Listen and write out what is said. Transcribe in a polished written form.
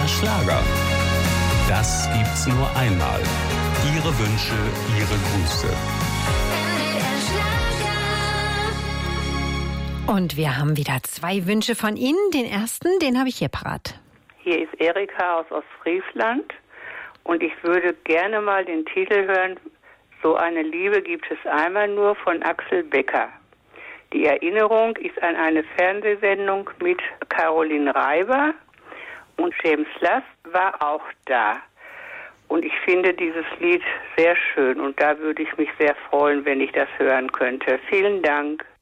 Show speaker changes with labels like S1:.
S1: Schlager. Das gibt's nur einmal. Ihre Wünsche, Ihre Grüße.
S2: Und wir haben wieder 2 Wünsche von Ihnen. Den ersten, den habe ich hier parat.
S3: Hier ist Erika aus Ostfriesland und ich würde gerne mal den Titel hören, So eine Liebe gibt es einmal nur, von Axel Becker. Die Erinnerung ist an eine Fernsehsendung mit Caroline Reiber und James Last war auch da. Und ich finde dieses Lied sehr schön und da würde ich mich sehr freuen, wenn ich das hören könnte. Vielen Dank.